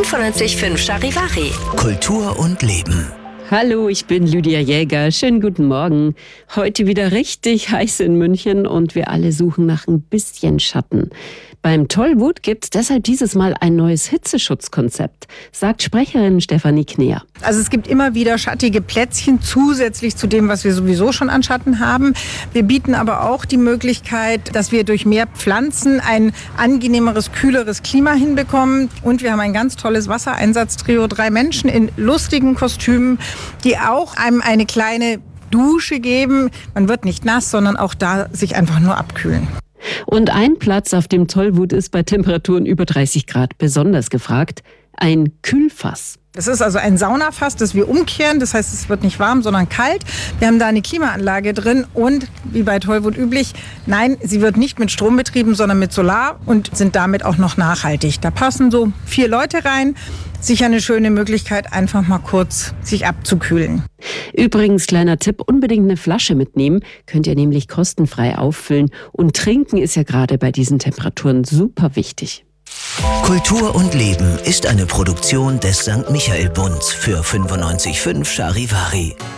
95.5 Charivari. Kultur und Leben. Hallo, ich bin Lydia Jäger. Schönen guten Morgen. Heute wieder richtig heiß in München und wir alle suchen nach ein bisschen Schatten. Beim Tollwood gibt's deshalb dieses Mal ein neues Hitzeschutzkonzept, sagt Sprecherin Stefanie Kneer. Also es gibt immer wieder schattige Plätzchen zusätzlich zu dem, was wir sowieso schon an Schatten haben. Wir bieten aber auch die Möglichkeit, dass wir durch mehr Pflanzen ein angenehmeres, kühleres Klima hinbekommen. Und wir haben ein ganz tolles Wassereinsatztrio, 3 Menschen in lustigen Kostümen, die auch einem eine kleine Dusche geben. Man wird nicht nass, sondern auch da sich einfach nur abkühlen. Und ein Platz auf dem Tollwood ist bei Temperaturen über 30 Grad besonders gefragt: ein Kühlfass. Das ist also ein Saunafass, das wir umkehren. Das heißt, es wird nicht warm, sondern kalt. Wir haben da eine Klimaanlage drin und, wie bei Tollwood üblich, nein, sie wird nicht mit Strom betrieben, sondern mit Solar und sind damit auch noch nachhaltig. Da passen so 4 Leute rein. Sicher eine schöne Möglichkeit, einfach mal kurz sich abzukühlen. Übrigens, kleiner Tipp, unbedingt eine Flasche mitnehmen. Könnt ihr nämlich kostenfrei auffüllen. Und trinken ist ja gerade bei diesen Temperaturen super wichtig. Kultur und Leben ist eine Produktion des St. Michael Bunds für 95.5 Charivari.